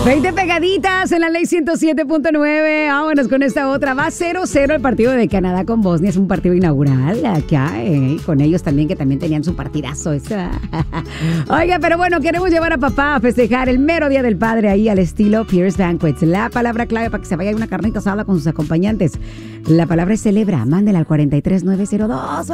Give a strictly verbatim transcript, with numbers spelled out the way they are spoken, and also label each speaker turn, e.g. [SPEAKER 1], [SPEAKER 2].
[SPEAKER 1] veinte pegaditas en la ley ciento siete punto nueve. Vámonos con esta otra. Va cero cero el partido de Canadá con Bosnia. Es un partido inaugural acá. Eh, con ellos también, que también tenían su partidazo. Esa. Oiga, pero bueno, queremos llevar a papá a festejar el mero Día del Padre ahí al estilo Pierce Banquets. La palabra clave para que se vaya una carnita asada con sus acompañantes. La palabra es celebra. Mándela al cuatro tres nueve cero dos.